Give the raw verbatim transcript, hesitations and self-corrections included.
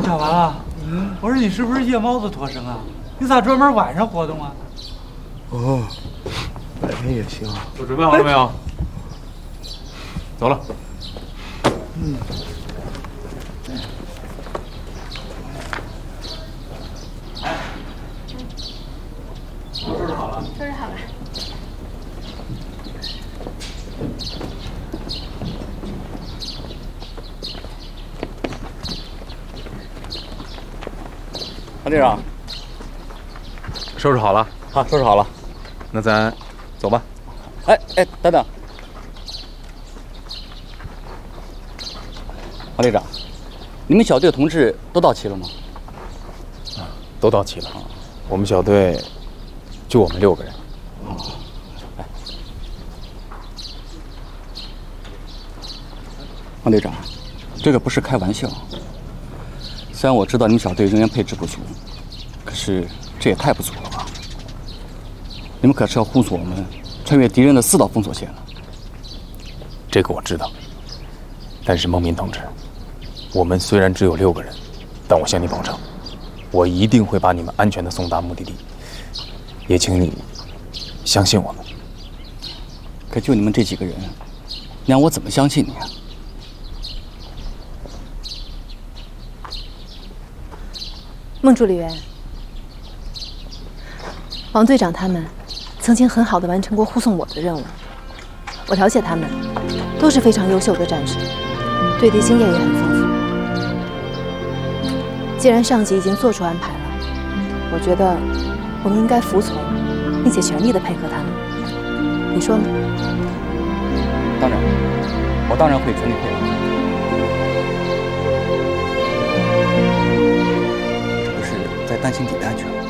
小王啊，嗯，我说你是不是夜猫子脱生啊？你咋专门晚上活动啊？ 哦，白天也行。 都准备好了没有？走了。 嗯。哎，收拾好了。 收拾好了。 韩队长， 收拾好了。 好，收拾好了。 那咱走吧。 哎哎，等等，韩队长，你们小队的同志都到齐了吗？ 啊，都到齐了。我们小队就我们六个人。 哦，哎，韩队长，这个不是开玩笑。 虽然我知道你们小队人员配置不足，可是这也太不足了吧？你们可是要护送我们穿越敌人的四道封锁线了。 这个我知道，但是孟民同志，我们虽然只有六个人，但我向你保证，我一定会把你们安全的送达目的地。也请你相信我们。 可就你们这几个人，你让我怎么相信你啊？ 孟助理员，王队长他们曾经很好的完成过护送我的任务，我了解他们，都是非常优秀的战士，对敌经验也很丰富。既然上级已经做出安排了，我觉得我们应该服从，并且全力的配合他们。你说呢？ 当然，我当然会全力配合。 在担心你的安全。